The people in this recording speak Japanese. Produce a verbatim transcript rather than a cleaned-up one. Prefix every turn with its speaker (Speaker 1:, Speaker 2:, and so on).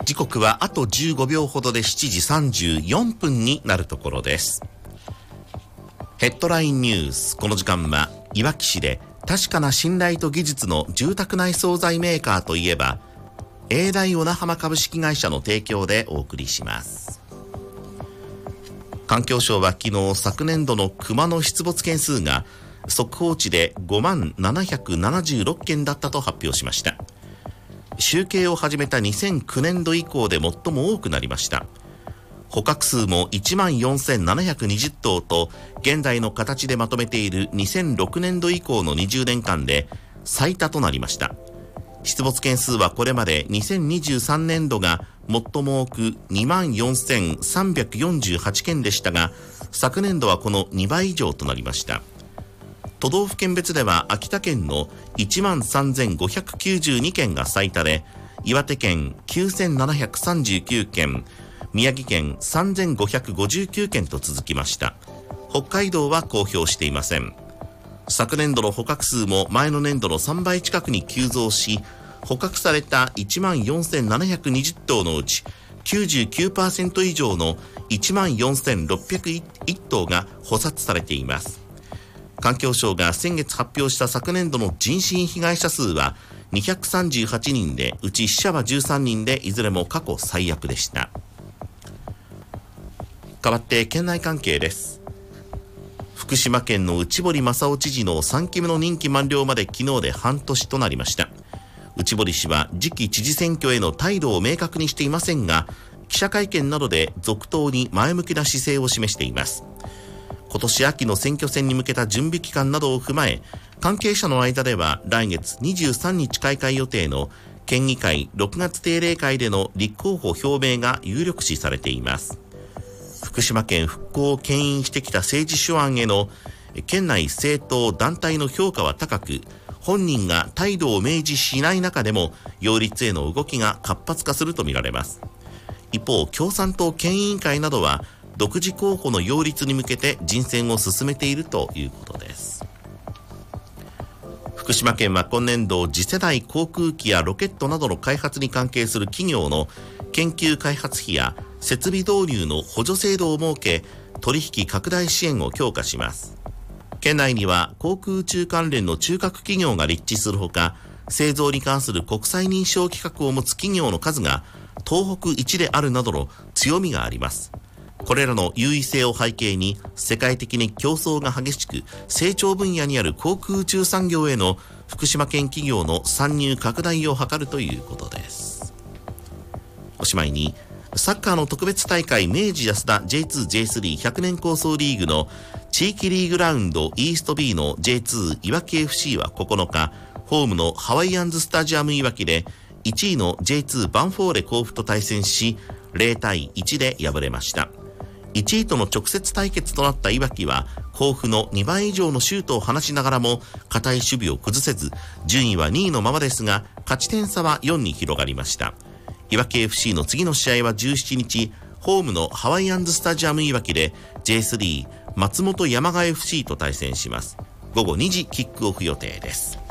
Speaker 1: 時刻はあとじゅうごびょうほどでしちじさんじゅうよんぷんになるところです。ヘッドラインニュース。この時間はいわき市で確かな信頼と技術の住宅内装材メーカーといえば永大小名浜株式会社の提供でお送りします。環境省は昨日、昨年度の熊の出没件数が速報値でごまんななひゃくななじゅうろっけんだったと発表しました。集計を始めたにせんきゅうねんど以降で最も多くなりました。捕獲数も いちまんよんせんななひゃくにじゅっとうと現在の形でまとめているにせんろくねんど以降のにじゅうねんかんで最多となりました。出没件数はこれまでにせんにじゅうさんねんどが最も多く にまんよんせんさんびゃくよんじゅうはちけんでしたが、昨年度はこのにばい以上となりました。都道府県別では秋田県の いちまんさんぜんごひゃくきゅうじゅうにけんが最多で、岩手県きゅうせんななひゃくさんじゅうきゅうけん、宮城県さんぜんごひゃくごじゅうきゅうけんと続きました。北海道は公表していません。昨年度の捕獲数も前の年度のさんばい近くに急増し、捕獲された いちまんよんせんななひゃくにじゅっとうのうち きゅうじゅうきゅうパーセント 以上の いちまんよんせんろっぴゃくいっとうが捕殺されています。環境省が先月発表した昨年度の人身被害者数はにひゃくさんじゅうはちにんで、うち死者はじゅうさんにんで、いずれも過去最悪でした。代わって県内関係です。福島県の内堀正夫知事のさんきめの任期満了まで昨日で半年となりました。内堀氏は次期知事選挙への態度を明確にしていませんが、記者会見などで続投に前向きな姿勢を示しています。今年秋の選挙戦に向けた準備期間などを踏まえ、関係者の間では来月にじゅうさんにち開会予定の県議会ろくがつ定例会での立候補表明が有力視されています。福島県復興を牽引してきた政治手腕への県内政党団体の評価は高く、本人が態度を明示しない中でも擁立への動きが活発化するとみられます。一方、共産党県委員会などは独自候補の擁立に向けて人選を進めているということです。福島県は今年度、次世代航空機やロケットなどの開発に関係する企業の研究開発費や設備導入の補助制度を設け、取引拡大支援を強化します。県内には航空宇宙関連の中核企業が立地するほか、製造に関する国際認証規格を持つ企業の数が東北一であるなどの強みがあります。これらの優位性を背景に、世界的に競争が激しく成長分野にある航空宇宙産業への福島県企業の参入拡大を図るということです。おしまいに、サッカーの特別大会明治安田 ジェイツージェイスリーひゃくねん構想リーグの地域リーグラウンドイースト B の ジェイツー いわき エフシー はここのか、ホームのハワイアンズスタジアムいわきでいちいの ジェイツー バンフォーレ甲府と対戦しゼロたいいちで敗れました。いちいとの直接対決となったいわきは甲府のにばい以上のシュートを放ちながらも堅い守備を崩せず、順位はにいのままですが勝ち点差はよんに広がりました。いわき エフシー の次の試合はじゅうしちにち、ホームのハワイアンズスタジアムいわきで ジェイスリー 松本山雅 エフシー と対戦します。ごごにじキックオフ予定です。